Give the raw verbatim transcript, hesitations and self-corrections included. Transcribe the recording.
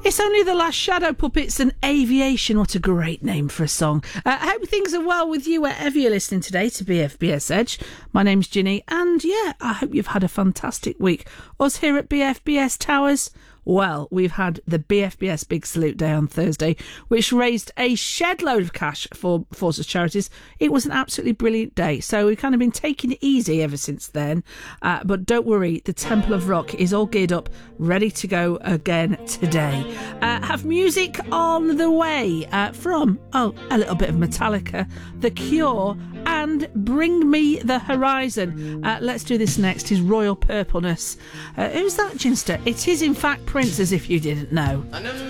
It's only the last Shadow Puppets and Aviation. What a great name for a song. Uh, I hope things are well with you wherever you're listening today to B F B S Edge. My name's Ginny, and yeah, I hope you've had a fantastic week. Us here at B F B S Towers, well, we've had the B F B S Big Salute Day on Thursday, which raised a shed load of cash for Forces Charities. It was an absolutely brilliant day, so we've kind of been taking it easy ever since then. Uh, but don't worry, the Temple of Rock is all geared up, ready to go again today. Uh, have music on the way uh, from, oh, a little bit of Metallica, The Cure, and Bring Me the Horizon. Uh, let's do this next, his Royal Purpleness. Uh, who's that, Ginster? It is, in fact, Prince, as if you didn't know.